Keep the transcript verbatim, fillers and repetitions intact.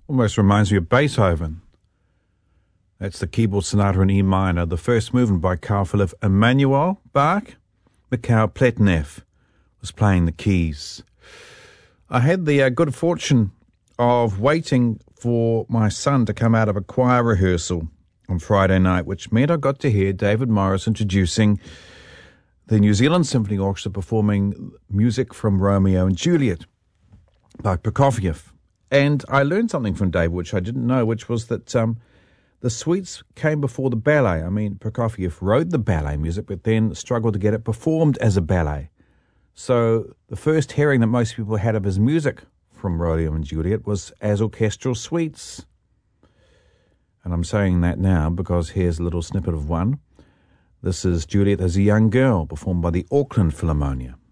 Almost reminds me of Beethoven. That's the keyboard sonata in E minor, the first movement by Carl Philipp Emanuel Bach. Mikhail Pletnev was playing the keys. I had the uh, good fortune of waiting for my son to come out of a choir rehearsal on Friday night, which meant I got to hear David Morris introducing the New Zealand Symphony Orchestra performing music from Romeo and Juliet by Prokofiev. And I learned something from David, which I didn't know, which was that um, the suites came before the ballet. I mean, Prokofiev wrote the ballet music, but then struggled to get it performed as a ballet. So the first hearing that most people had of his music from Romeo and Juliet was as orchestral suites. And I'm saying that now because here's a little snippet of one. This is Juliet as a Young Girl, performed by the Auckland Philharmonia.